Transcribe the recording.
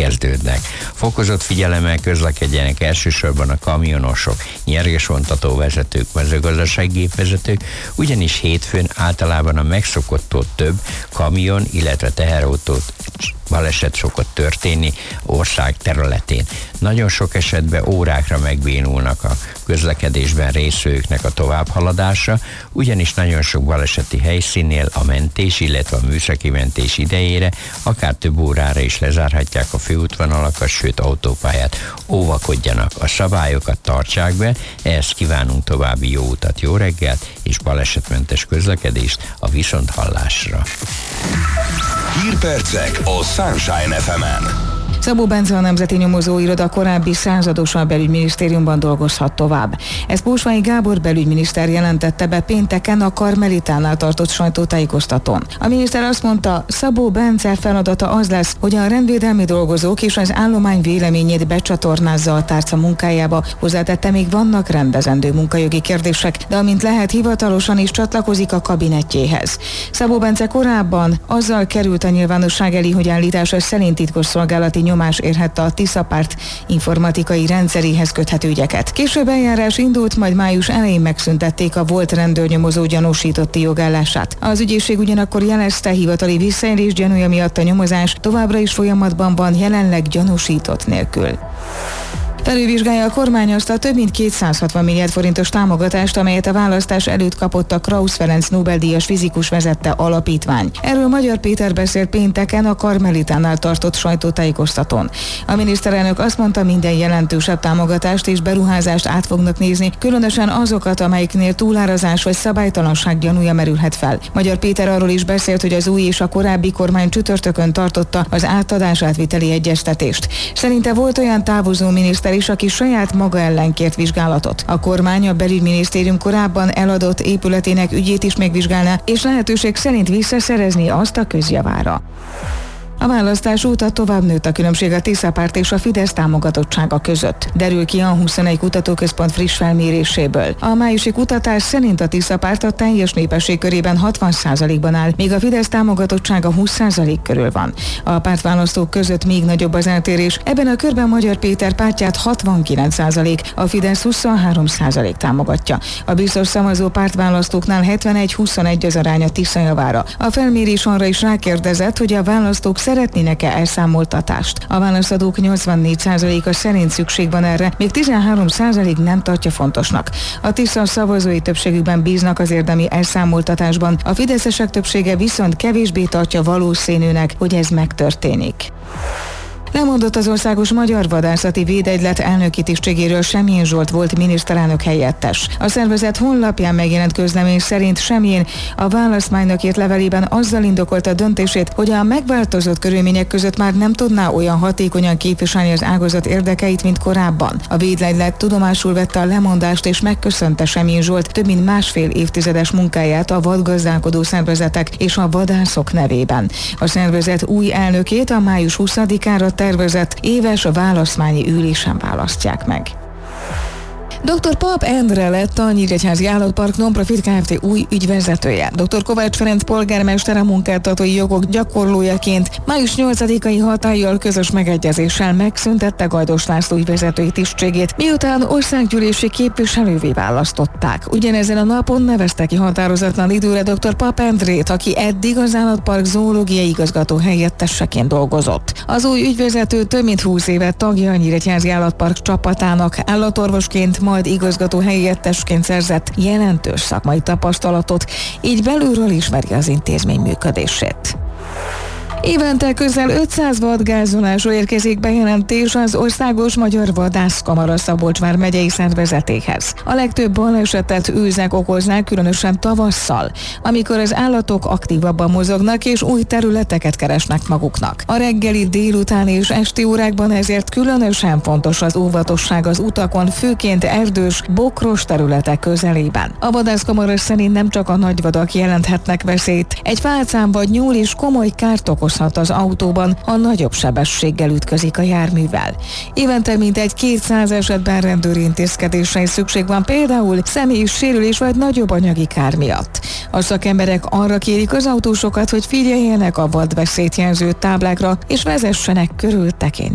kezdődnek. Fokozott figyelemmel közlekedjenek elsősorban a kamionosok, nyergesvontató vezetők, mezőgazdasági gépvezetők, ugyanis hétfőn általában a megszokottól több kamion, illetve teherautó baleset szokott történni ország területén. Nagyon sok esetben órákra megbénulnak a közlekedésben résztvevőknek a továbbhaladása, ugyanis nagyon sok baleseti helyszínnél a mentés, illetve a műszaki mentés idejére akár több órára is lezárhatják a főútvonalakat, sőt autópályát. Óvakodjanak, a szabályokat tartsák be, ehhez kívánunk további jó utat, jó reggelt és balesetmentes közlekedést a viszonthallásra. Hírpercek a Sunshine FM-en. Szabó Bence, a Nemzeti Nyomozóiroda korábbi századosa a belügyminisztériumban dolgozhat tovább. Ezt Pósvai Gábor belügyminiszter jelentette be pénteken a Karmelitánál tartott sajtótájékoztatón. A miniszter azt mondta, Szabó Bence feladata az lesz, hogy a rendvédelmi dolgozók és az állomány véleményét becsatornázza a tárca munkájába. Hozzátette, még vannak rendezendő munkajogi kérdések, de amint lehet, hivatalosan is csatlakozik a kabinetjéhez. Szabó Bence korábban azzal került a nyilvánosság elé, hogy állítása szerint titkosszolgálati nyomás érhette a Tisza-párt informatikai rendszeréhez köthető ügyeket. Később eljárás indult, majd május elején megszüntették a volt rendőrnyomozó gyanúsítotti jogállását. Az ügyészség ugyanakkor jelezte, hivatali visszaélés gyanúja miatt a nyomozás továbbra is folyamatban van, jelenleg gyanúsított nélkül. Felülvizsgálja a kormány azt a több mint 260 milliárd forintos támogatást, amelyet a választás előtt kapott a Krausz Ferenc Nobel-díjas fizikus vezette alapítvány. Erről Magyar Péter beszélt pénteken a Karmelitánál tartott sajtótájékoztatón. A miniszterelnök azt mondta, minden jelentősebb támogatást és beruházást át fognak nézni, különösen azokat, amelyiknél túlárazás vagy szabálytalanság gyanúja merülhet fel. Magyar Péter arról is beszélt, hogy az új és a korábbi kormány csütörtökön tartotta az átadás-átviteli egyeztetést. Szerinte volt olyan távozó miniszter is, aki saját maga ellen kért vizsgálatot. A kormány a belügyminisztérium korábban eladott épületének ügyét is megvizsgálná, és lehetőség szerint visszaszerezni azt a közjavára. A választás óta tovább nőtt a különbség a Tisza-párt és a Fidesz támogatottsága között. Derül ki a 21 kutatóközpont friss felméréséből. A májusi kutatás szerint a Tisza-párt a teljes népesség körében 60%-ban áll, míg a Fidesz támogatottsága 20% körül van. A pártválasztók között még nagyobb az eltérés. Ebben a körben Magyar Péter pártját 69%, a Fidesz 23% támogatja. A biztos szavazó pártválasztóknál 71-21 az arány a Tisza javára. A felmérés arra is rákérdezett, hogy a választók szeretnének-e elszámoltatást. A válaszadók 84%-a szerint szükség van erre, még 13% nem tartja fontosnak. A Tisza szavazói többségükben bíznak az érdemi elszámoltatásban, a fideszesek többsége viszont kevésbé tartja valószínűnek, hogy ez megtörténik. Lemondott az Országos Magyar Vadászati Védegylet elnöki tisztségéről Semjén Zsolt volt miniszterelnök helyettes. A szervezet honlapján megjelent közlemény szerint Semjén a választmánynak írt levelében azzal indokolta döntését, hogy a megváltozott körülmények között már nem tudná olyan hatékonyan képviselni az ágazat érdekeit, mint korábban. A védegylet tudomásul vette a lemondást és megköszönte Semjén Zsolt több mint másfél évtizedes munkáját a vadgazdálkodó szervezetek és a vadászok nevében. A szervezet új elnökét a május 20-ára tervezett éves választmányi ülésen választják meg. Dr. Pap Endre lett a Nyíregyházi Állatpark Nonprofit Kft. Új ügyvezetője. Dr. Kovács Ferenc polgármester a munkáltatói jogok gyakorlójaként május 8-ai hatállyal közös megegyezéssel megszüntette Gajdos László ügyvezetői tisztségét, miután országgyűlési képviselővé választották. Ugyanezen a napon nevezte ki határozatlan időre Dr. Pap Endrét, aki eddig az állatpark zoológiai igazgató helyettesseként dolgozott. Az új ügyvezető több mint 20 éve tagja a Nyíregyházi Állatpark csapatának, állatorvosként, majd igazgató helyettesként szerzett jelentős szakmai tapasztalatot, így belülről ismeri az intézmény működését. Évente közel 500 vadgázolásról érkezik bejelentés az Országos Magyar Vadászkamara Szabolcs megyei szervezetéhez. A legtöbb balesetet őzek okoznák, különösen tavasszal, amikor az állatok aktívabban mozognak és új területeket keresnek maguknak. A reggeli, délután és esti órákban ezért különösen fontos az óvatosság az utakon, főként erdős, bokros területek közelében. A vadászkamara szerint nem csak a nagyvadak jelenthetnek veszélyt, egy fácán vagy nyúl is komoly kárt okozhat az autóban, ha nagyobb sebességgel ütközik a járművel. Évente mintegy 200 esetben rendőri intézkedésre is szükség van, például személyi sérülés vagy nagyobb anyagi kár miatt. A szakemberek arra kérik az autósokat, hogy figyeljenek a vadveszélyt jelző táblákra és vezessenek körültekintően.